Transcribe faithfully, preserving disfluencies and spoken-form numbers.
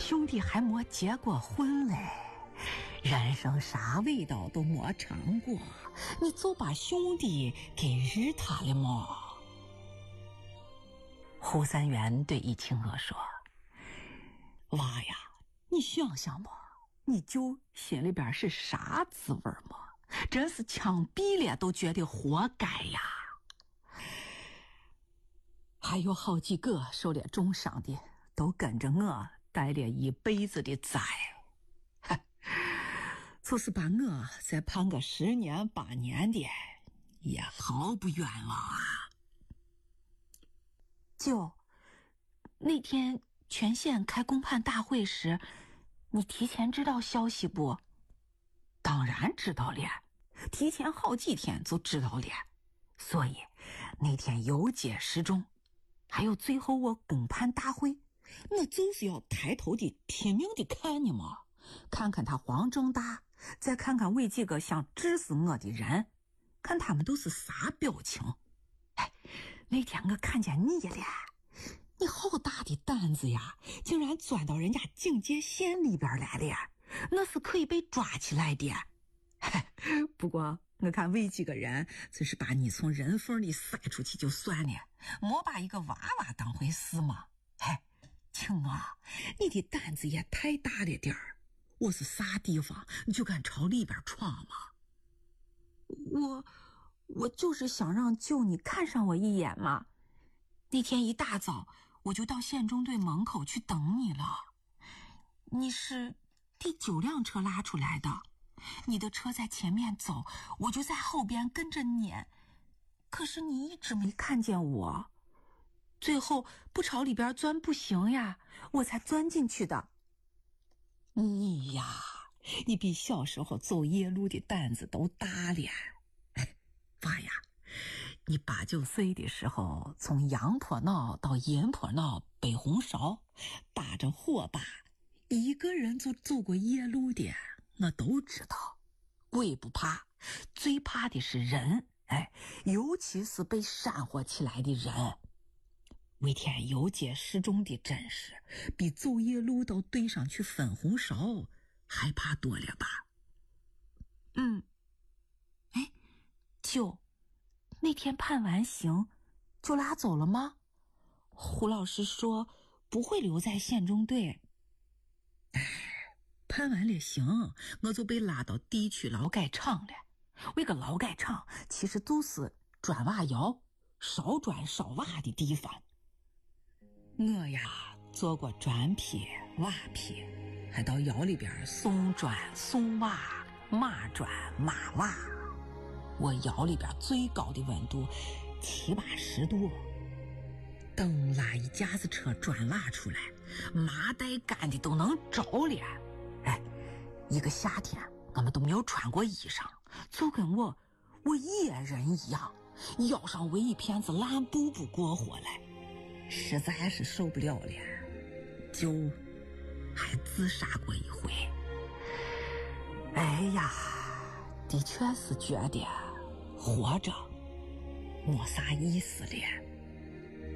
兄弟还没结过婚嘞，人生啥味道都没尝过，你就把兄弟给日他了吗？胡三元对易清娥说：娃呀，你想想吧，你舅心里边是啥滋味吗？真是枪毙了都觉得活该呀。还有好几个受了重伤的都跟着我带了一辈子的灾，就是把我再判个十年八年的也毫不冤枉啊。舅，那天全县开公判大会时，你提前知道消息不？当然知道了，提前好几天就知道了。所以那天游街示众，还有最后我公判大会，我就是要抬头的拼命的看你嘛，看看他黄正大，再看看为几个想治死我的人，看他们都是啥表情。哎，那天我看见你了，你好大的胆子呀，竟然钻到人家警戒线里边来了，那是可以被抓起来的。不过我看为几个人只是把你从人缝里塞出去就算了，莫把一个娃娃当回事嘛。嘿，青啊，你的胆子也太大了点儿，我是啥地方你就敢朝里边闯吗？我我就是想让舅你看上我一眼嘛。那天一大早我就到县中队门口去等你了，你是第九辆车拉出来的，你的车在前面走，我就在后边跟着撵，可是你一直没看见我，最后不朝里边钻不行呀，我才钻进去的。你呀，你比小时候走夜路的胆子都大了。娃呀，你八九岁的时候从杨坡坳到银坡坳背红苕，打着火把一个人就走过夜路的，我都知道。鬼不怕，最怕的是人，哎，尤其是被煽火起来的人。为天游街示众的阵势，比走夜路到队上去分红苕害怕多了吧？嗯，哎，舅，那天判完刑就拉走了吗？胡老师说不会留在县中队。哎，判完了刑，我就被拉到地区劳改场了。那个劳改场其实就是砖瓦窑烧砖烧瓦的地方。我呀做过砖坯瓦坯，还到窑里边送砖送瓦码砖码瓦。我窑里边最高的温度七八十度，等拉一架子车砖瓦出来，麻袋干的都能着了。哎，一个夏天我们都没有穿过衣裳，就跟我我野人一样，腰上围一片子烂布布过活来，实在是受不了了，就还自杀过一回。哎呀，的确是觉得活着没啥意思了。